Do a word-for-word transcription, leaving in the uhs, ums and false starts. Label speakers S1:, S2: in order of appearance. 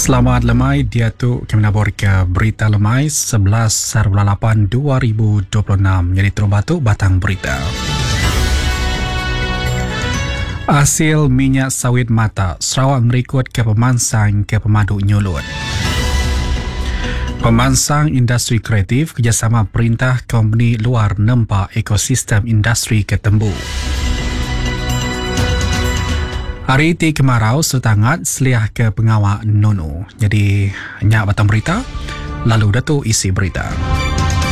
S1: Selamat lemai, dia tu kami nabur ke berita lemai sebelas lapan dua ribu dua puluh enam. Jadi terbatu batang berita. Hasil minyak sawit mata, Sarawak merikut ke pemansang ke pemadu nyulut. Pemansang industri kreatif kerjasama perintah company luar nempak ekosistem industri ketembu. Hari ti kemarau setangat seliah ke pengawal Nono. Jadi, nyak batang berita, lalu datu isi berita.